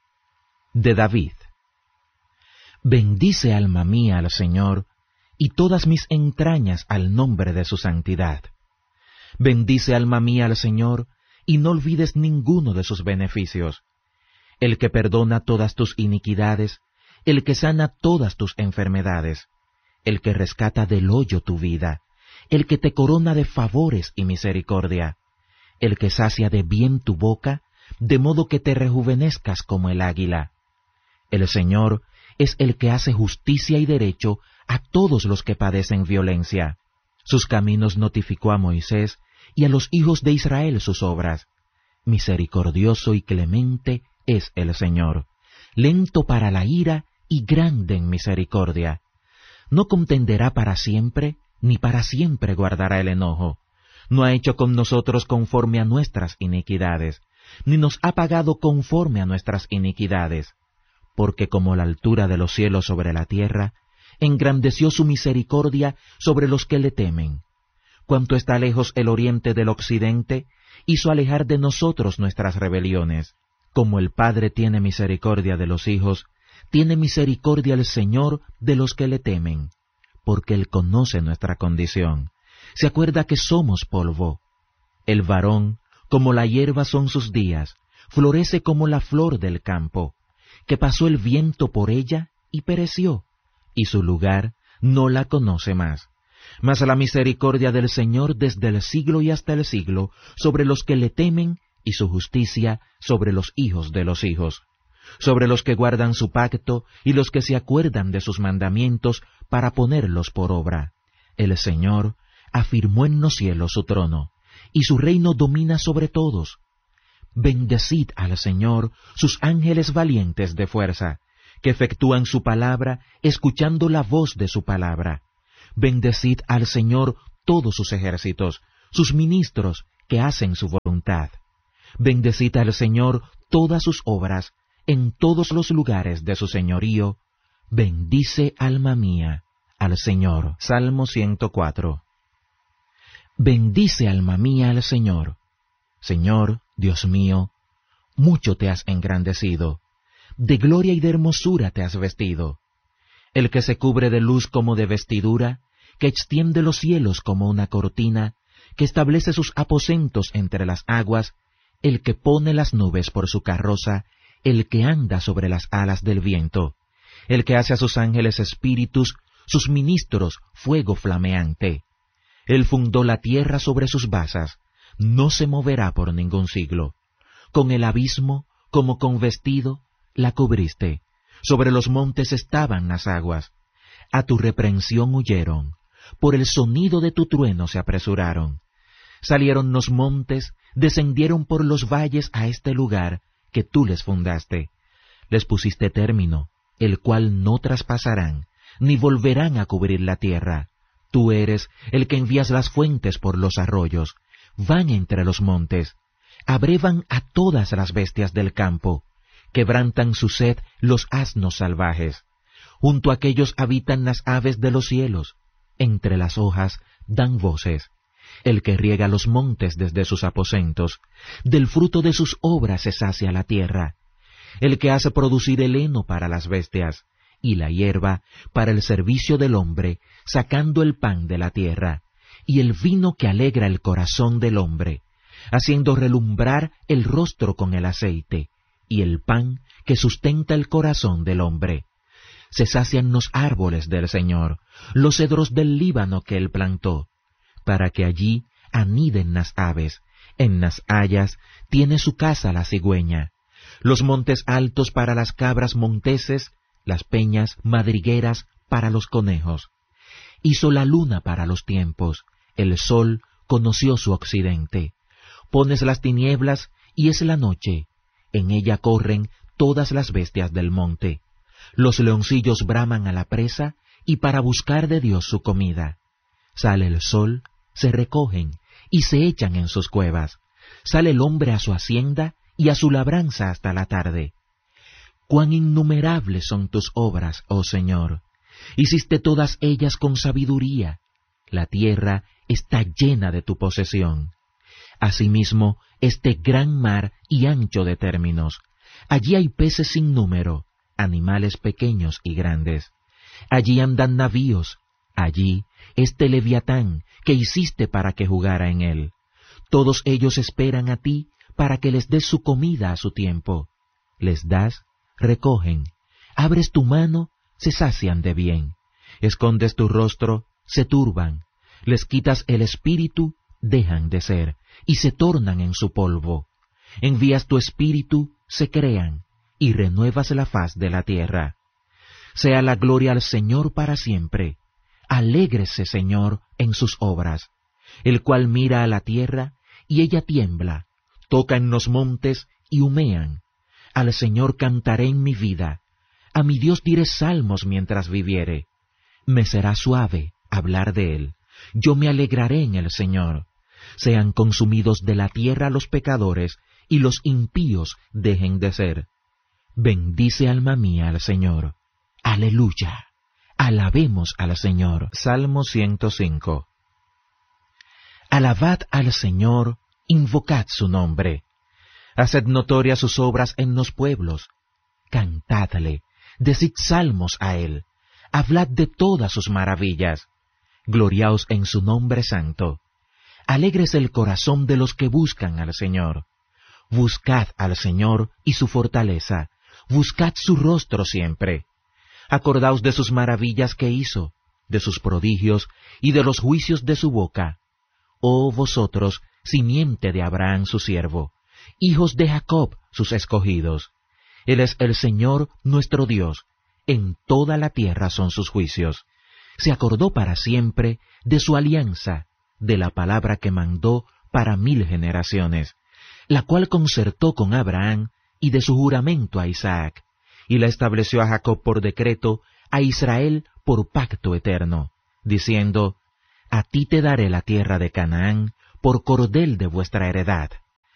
De David. Bendice alma mía al Señor, y todas mis entrañas al nombre de su santidad. Bendice alma mía al Señor, y no olvides ninguno de sus beneficios. El que perdona todas tus iniquidades, el que sana todas tus enfermedades, el que rescata del hoyo tu vida, el que te corona de favores y misericordia, el que sacia de bien tu boca, de modo que te rejuvenezcas como el águila. El Señor es el que hace justicia y derecho a todos los que padecen violencia. Sus caminos notificó a Moisés, y a los hijos de Israel sus obras. Misericordioso y clemente es el Señor, lento para la ira y grande en misericordia. No contenderá para siempre, ni para siempre guardará el enojo. No ha hecho con nosotros conforme a nuestras iniquidades, ni nos ha pagado conforme a nuestras iniquidades. Porque como la altura de los cielos sobre la tierra, engrandeció su misericordia sobre los que le temen. Cuanto está lejos el oriente del occidente, hizo alejar de nosotros nuestras rebeliones. Como el Padre tiene misericordia de los hijos, tiene misericordia el Señor de los que le temen, porque Él conoce nuestra condición. Se acuerda que somos polvo. El varón, como la hierba son sus días, florece como la flor del campo, que pasó el viento por ella y pereció, y su lugar no la conoce más. Mas la misericordia del Señor desde el siglo y hasta el siglo sobre los que le temen, y su justicia sobre los hijos de los hijos, sobre los que guardan su pacto y los que se acuerdan de sus mandamientos para ponerlos por obra. El Señor afirmó en los cielos su trono, y su reino domina sobre todos. Bendecid al Señor sus ángeles valientes de fuerza, que efectúan su palabra, escuchando la voz de su palabra. Bendecid al Señor todos sus ejércitos, sus ministros que hacen su voluntad. Bendecid al Señor todas sus obras, en todos los lugares de su señorío. Bendice, alma mía, al Señor. Salmo 104. Bendice, alma mía, al Señor. Señor, Dios mío, mucho te has engrandecido, de gloria y de hermosura te has vestido. El que se cubre de luz como de vestidura, que extiende los cielos como una cortina, que establece sus aposentos entre las aguas, el que pone las nubes por su carroza, el que anda sobre las alas del viento, el que hace a sus ángeles espíritus, sus ministros fuego flameante. Él fundó la tierra sobre sus basas, no se moverá por ningún siglo. Con el abismo, como con vestido, la cubriste. Sobre los montes estaban las aguas. A tu reprensión huyeron, por el sonido de tu trueno se apresuraron. Salieron los montes, descendieron por los valles a este lugar que tú les fundaste. Les pusiste término, el cual no traspasarán, ni volverán a cubrir la tierra. Tú eres el que envías las fuentes por los arroyos, van entre los montes, abrevan a todas las bestias del campo, quebrantan su sed los asnos salvajes. Junto a aquellos habitan las aves de los cielos, entre las hojas dan voces. El que riega los montes desde sus aposentos, del fruto de sus obras se sacia la tierra. El que hace producir el heno para las bestias, y la hierba para el servicio del hombre, sacando el pan de la tierra, y el vino que alegra el corazón del hombre, haciendo relumbrar el rostro con el aceite, y el pan que sustenta el corazón del hombre. Se sacian los árboles del Señor, los cedros del Líbano que él plantó, para que allí aniden las aves, en las hayas tiene su casa la cigüeña. Los montes altos para las cabras monteses, las peñas madrigueras para los conejos. Hizo la luna para los tiempos, el sol conoció su occidente. Pones las tinieblas y es la noche, en ella corren todas las bestias del monte. Los leoncillos braman a la presa y para buscar de Dios su comida. Sale el sol, se recogen y se echan en sus cuevas. Sale el hombre a su hacienda y a su labranza hasta la tarde. Cuán innumerables son tus obras, oh Señor. Hiciste todas ellas con sabiduría. La tierra está llena de tu posesión. Asimismo, este gran mar y ancho de términos. Allí hay peces sin número, animales pequeños y grandes. Allí andan navíos. Allí este leviatán que hiciste para que jugara en él. Todos ellos esperan a ti para que les des su comida a su tiempo. Les das, recogen. Abres tu mano, se sacian de bien. Escondes tu rostro, se turban. Les quitas el espíritu, dejan de ser, y se tornan en su polvo. Envías tu espíritu, se crean, y renuevas la faz de la tierra. Sea la gloria al Señor para siempre. Alégrese, Señor, en sus obras, el cual mira a la tierra, y ella tiembla, toca en los montes, y humean. Al Señor cantaré en mi vida, a mi Dios diré salmos mientras viviere. Me será suave hablar de él, yo me alegraré en el Señor. Sean consumidos de la tierra los pecadores, y los impíos dejen de ser. Bendice alma mía al Señor. Aleluya. Alabemos al Señor. Salmo 105. Alabad al Señor, invocad su nombre. Haced notorias sus obras en los pueblos. Cantadle, decid salmos a él. Hablad de todas sus maravillas. Gloriaos en su nombre santo. Alégrese el corazón de los que buscan al Señor. Buscad al Señor y su fortaleza. Buscad su rostro siempre. Acordaos de sus maravillas que hizo, de sus prodigios y de los juicios de su boca. Oh vosotros, simiente de Abraham su siervo, hijos de Jacob sus escogidos. Él es el Señor nuestro Dios, en toda la tierra son sus juicios. Se acordó para siempre de su alianza, de la palabra que mandó para 1000 generaciones, la cual concertó con Abraham y de su juramento a Isaac, y la estableció a Jacob por decreto, a Israel por pacto eterno, diciendo, «A ti te daré la tierra de Canaán por cordel de vuestra heredad».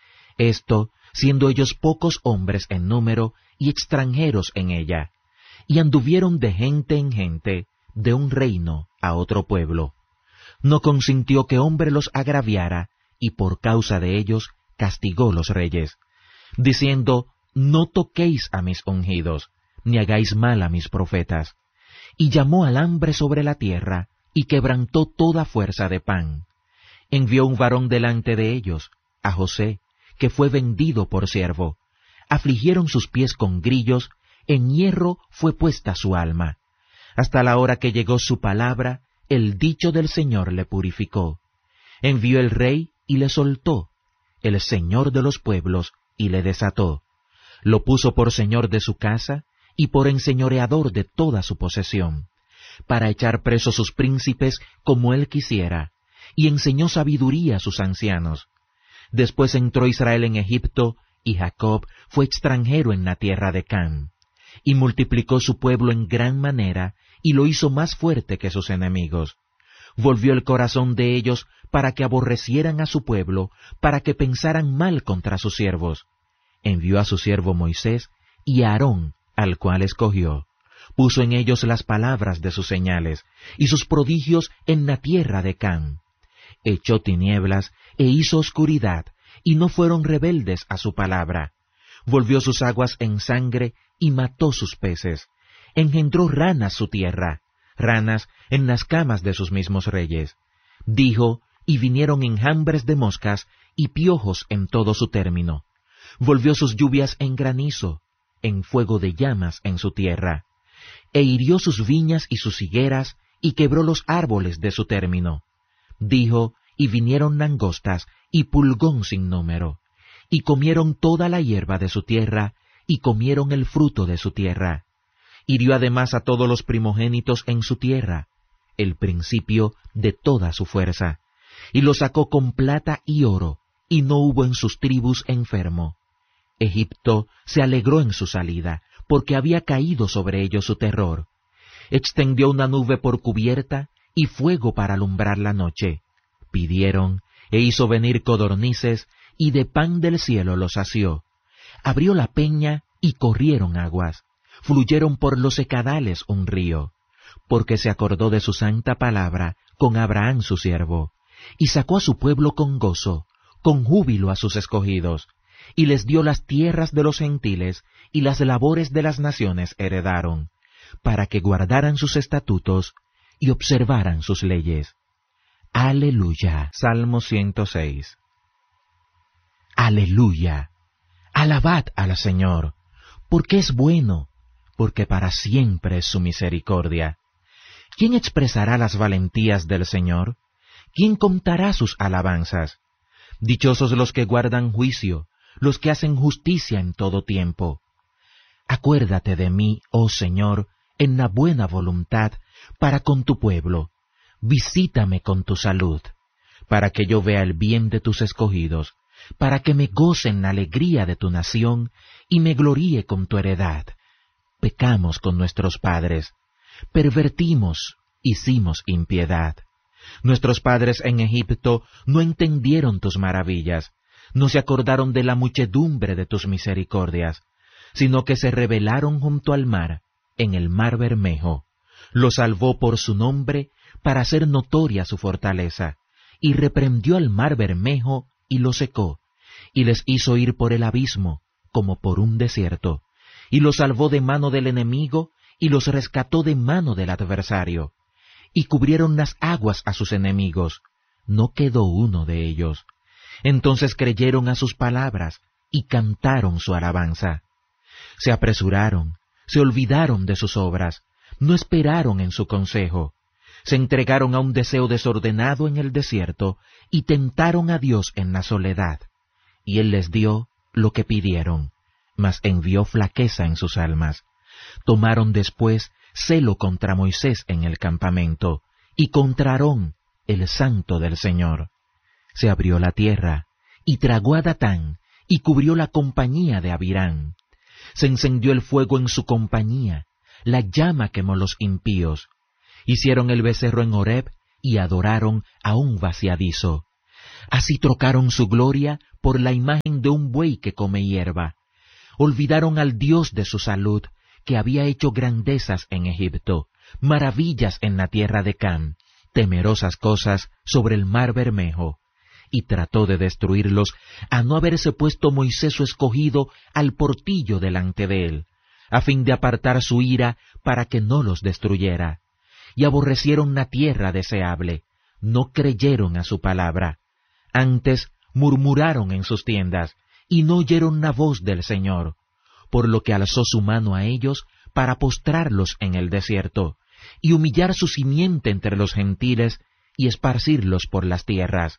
Esto, siendo ellos pocos hombres en número y extranjeros en ella, y anduvieron de gente en gente, de un reino a otro pueblo. No consintió que hombre los agraviara, y por causa de ellos castigó los reyes, diciendo, «No toquéis a mis ungidos, ni hagáis mal a mis profetas». Y llamó al hambre sobre la tierra, y quebrantó toda fuerza de pan. Envió un varón delante de ellos, a José, que fue vendido por siervo. Afligieron sus pies con grillos, en hierro fue puesta su alma. Hasta la hora que llegó su palabra, el dicho del Señor le purificó. Envió el rey y le soltó, el Señor de los pueblos, y le desató. Lo puso por señor de su casa, y por enseñoreador de toda su posesión, para echar presos sus príncipes como él quisiera, y enseñó sabiduría a sus ancianos. Después entró Israel en Egipto, y Jacob fue extranjero en la tierra de Cam, y multiplicó su pueblo en gran manera, y lo hizo más fuerte que sus enemigos. Volvió el corazón de ellos para que aborrecieran a su pueblo, para que pensaran mal contra sus siervos. Envió a su siervo Moisés y a Aarón, al cual escogió. Puso en ellos las palabras de sus señales, y sus prodigios en la tierra de Cam. Echó tinieblas e hizo oscuridad, y no fueron rebeldes a su palabra. Volvió sus aguas en sangre, y mató sus peces. Engendró ranas su tierra, ranas en las camas de sus mismos reyes. Dijo, y vinieron enjambres de moscas, y piojos en todo su término. Volvió sus lluvias en granizo, en fuego de llamas en su tierra, e hirió sus viñas y sus higueras, y quebró los árboles de su término. Dijo, y vinieron langostas, y pulgón sin número, y comieron toda la hierba de su tierra, y comieron el fruto de su tierra. Hirió además a todos los primogénitos en su tierra, el principio de toda su fuerza, y los sacó con plata y oro, y no hubo en sus tribus enfermo. Egipto se alegró en su salida, porque había caído sobre ellos su terror. Extendió una nube por cubierta, y fuego para alumbrar la noche. Pidieron, e hizo venir codornices, y de pan del cielo los sació. Abrió la peña, y corrieron aguas. Fluyeron por los secadales un río. Porque se acordó de su santa palabra, con Abraham su siervo. Y sacó a su pueblo con gozo, con júbilo a sus escogidos. Y les dio las tierras de los gentiles, y las labores de las naciones heredaron, para que guardaran sus estatutos y observaran sus leyes. Aleluya. Salmo 106. Aleluya. Alabad al Señor, porque es bueno, porque para siempre es su misericordia. ¿Quién expresará las valentías del Señor? ¿Quién contará sus alabanzas? Dichosos los que guardan juicio, los que hacen justicia en todo tiempo. Acuérdate de mí, oh Señor, en la buena voluntad, para con tu pueblo. Visítame con tu salud, para que yo vea el bien de tus escogidos, para que me goce en la alegría de tu nación, y me gloríe con tu heredad. Pecamos con nuestros padres, pervertimos, hicimos impiedad. Nuestros padres en Egipto no entendieron tus maravillas, no se acordaron de la muchedumbre de tus misericordias, sino que se rebelaron junto al mar, en el mar Bermejo. Lo salvó por su nombre, para hacer notoria su fortaleza, y reprendió al mar Bermejo, y lo secó, y les hizo ir por el abismo, como por un desierto, y los salvó de mano del enemigo, y los rescató de mano del adversario. Y cubrieron las aguas a sus enemigos, no quedó uno de ellos. Entonces creyeron a sus palabras, y cantaron su alabanza. Se apresuraron, se olvidaron de sus obras, no esperaron en su consejo. Se entregaron a un deseo desordenado en el desierto, y tentaron a Dios en la soledad. Y Él les dio lo que pidieron, mas envió flaqueza en sus almas. Tomaron después celo contra Moisés en el campamento, y contra Aarón, el santo del Señor. Se abrió la tierra, y tragó a Datán, y cubrió la compañía de Abirán. Se encendió el fuego en su compañía, la llama quemó los impíos. Hicieron el becerro en Horeb y adoraron a un vaciadizo. Así trocaron su gloria por la imagen de un buey que come hierba. Olvidaron al Dios de su salud, que había hecho grandezas en Egipto, maravillas en la tierra de Cam, temerosas cosas sobre el mar Bermejo, y trató de destruirlos, a no haberse puesto Moisés su escogido al portillo delante de él, a fin de apartar su ira para que no los destruyera. Y aborrecieron la tierra deseable, no creyeron a su palabra. Antes murmuraron en sus tiendas, y no oyeron la voz del Señor, por lo que alzó su mano a ellos para postrarlos en el desierto, y humillar su simiente entre los gentiles, y esparcirlos por las tierras.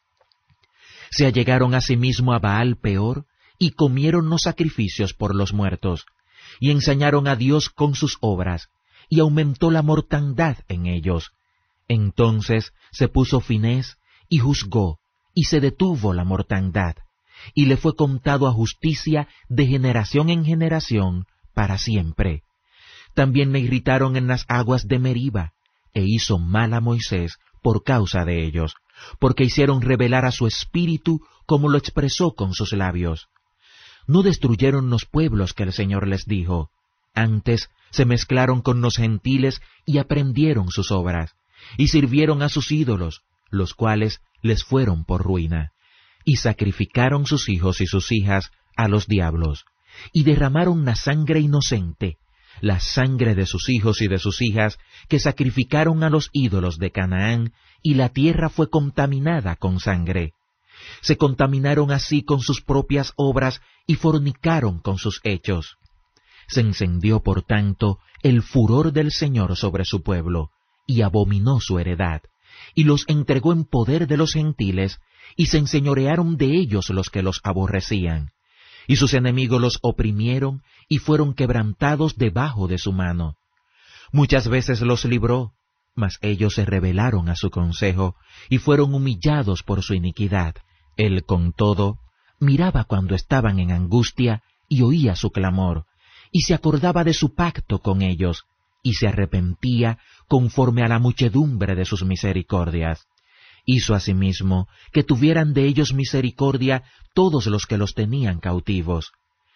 Se allegaron asimismo a Baal Peor, y comieron los sacrificios por los muertos, y ensañaron a Dios con sus obras, y aumentó la mortandad en ellos. Entonces se puso Finés, y juzgó, y se detuvo la mortandad, y le fue contado a justicia de generación en generación para siempre. También le irritaron en las aguas de Meriba, e hizo mal a Moisés por causa de ellos, porque hicieron rebelar a su espíritu como lo expresó con sus labios. No destruyeron los pueblos que el Señor les dijo, antes se mezclaron con los gentiles y aprendieron sus obras, y sirvieron a sus ídolos, los cuales les fueron por ruina, y sacrificaron sus hijos y sus hijas a los diablos, y derramaron la sangre inocente, la sangre de sus hijos y de sus hijas, que sacrificaron a los ídolos de Canaán, y la tierra fue contaminada con sangre. Se contaminaron así con sus propias obras, y fornicaron con sus hechos. Se encendió, por tanto, el furor del Señor sobre su pueblo, y abominó su heredad, y los entregó en poder de los gentiles, y se enseñorearon de ellos los que los aborrecían. Y sus enemigos los oprimieron, y fueron quebrantados debajo de su mano. Muchas veces los libró, mas ellos se rebelaron a su consejo, y fueron humillados por su iniquidad. Él, con todo, miraba cuando estaban en angustia, y oía su clamor, y se acordaba de su pacto con ellos, y se arrepentía conforme a la muchedumbre de sus misericordias. Hizo asimismo que tuvieran de ellos misericordia todos los que los tenían cautivos.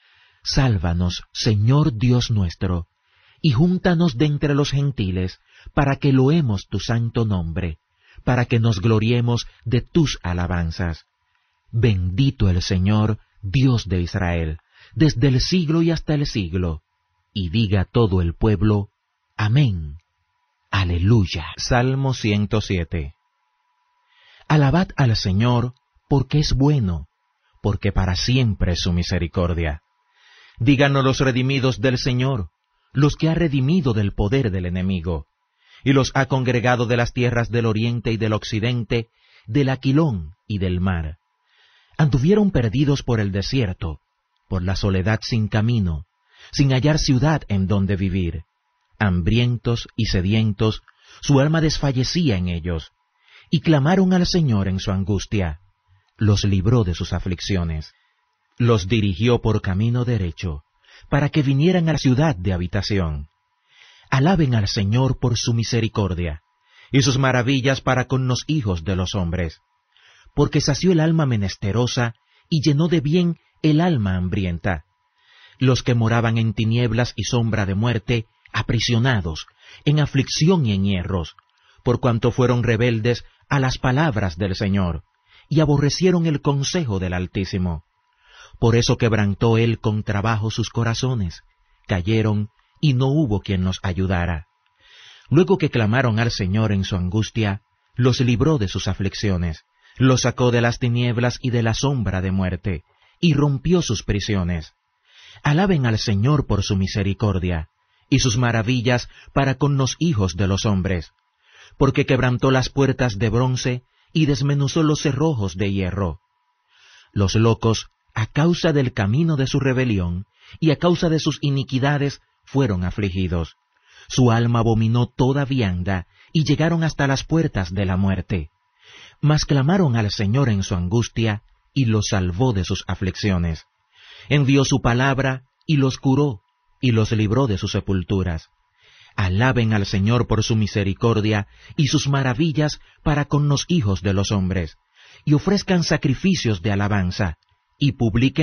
Sálvanos, Señor Dios nuestro, y júntanos de entre los gentiles, para que loemos tu santo nombre, para que nos gloriemos de tus alabanzas. Bendito el Señor, Dios de Israel, desde el siglo y hasta el siglo. Y diga todo el pueblo, Amén. Aleluya. Salmo 107. Alabad al Señor, porque es bueno, porque para siempre es su misericordia. Díganos los redimidos del Señor, los que ha redimido del poder del enemigo, y los ha congregado de las tierras del oriente y del occidente, del Aquilón y del mar. Anduvieron perdidos por el desierto, por la soledad sin camino, sin hallar ciudad en donde vivir. Hambrientos y sedientos, su alma desfallecía en ellos, y clamaron al Señor en su angustia. Los libró de sus aflicciones. Los dirigió por camino derecho, para que vinieran a la ciudad de habitación. Alaben al Señor por su misericordia, y sus maravillas para con los hijos de los hombres. Porque sació el alma menesterosa, y llenó de bien el alma hambrienta. Los que moraban en tinieblas y sombra de muerte, aprisionados, en aflicción y en hierros, por cuanto fueron rebeldes a las palabras del Señor, y aborrecieron el consejo del Altísimo. Por eso quebrantó Él con trabajo sus corazones, cayeron, y no hubo quien los ayudara. Luego que clamaron al Señor en su angustia, los libró de sus aflicciones, los sacó de las tinieblas y de la sombra de muerte, y rompió sus prisiones. Alaben al Señor por su misericordia, y sus maravillas para con los hijos de los hombres, porque quebrantó las puertas de bronce, y desmenuzó los cerrojos de hierro. Los locos, a causa del camino de su rebelión, y a causa de sus iniquidades, fueron afligidos. Su alma abominó toda vianda, y llegaron hasta las puertas de la muerte. Mas clamaron al Señor en su angustia, y los salvó de sus aflicciones. Envió su palabra, y los curó, y los libró de sus sepulturas. Alaben al Señor por su misericordia y sus maravillas para con los hijos de los hombres, y ofrezcan sacrificios de alabanza, y publiquen